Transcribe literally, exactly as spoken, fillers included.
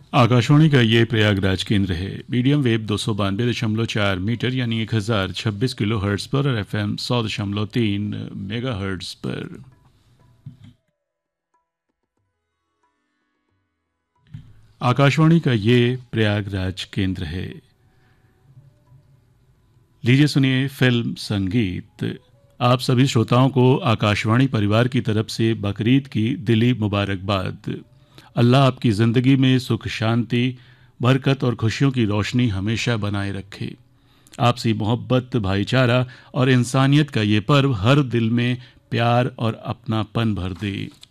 आकाशवाणी का ये प्रयागराज केंद्र है। मीडियम वेव दो सौ बानवे दशमलव चार मीटर यानी एक हज़ार छब्बीस किलो हर्ट्ज पर और एफ एम सौ दशमलव तीन मेगा हर्ट्ज पर। आकाशवाणी का ये प्रयागराज केंद्र है। लीजिए सुनिए फिल्म संगीत। आप सभी श्रोताओं को आकाशवाणी परिवार की तरफ से बकरीद की दिली मुबारकबाद। अल्लाह आपकी ज़िंदगी में सुख शांति बरकत और खुशियों की रोशनी हमेशा बनाए रखे। आपसी मोहब्बत भाईचारा और इंसानियत का ये पर्व हर दिल में प्यार और अपनापन भर दे।